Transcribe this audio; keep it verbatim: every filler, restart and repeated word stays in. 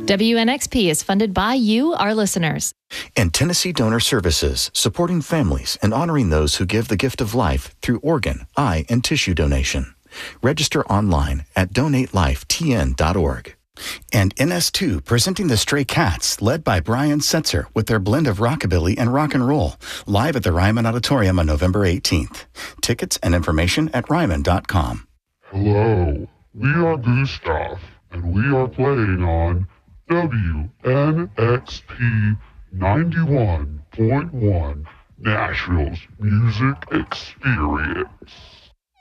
W N X P is funded by you, our listeners. And Tennessee Donor Services, supporting families and honoring those who give the gift of life through organ, eye, and tissue donation. Register online at donate life t n dot org. And N S two presenting The Stray Cats, led by Brian Setzer with their blend of rockabilly and rock and roll, live at the Ryman Auditorium on November eighteenth. Tickets and information at ryman dot com. Hello, we are Gustav, and we are playing on W N X P ninety-one point one, Nashville's Music Experience.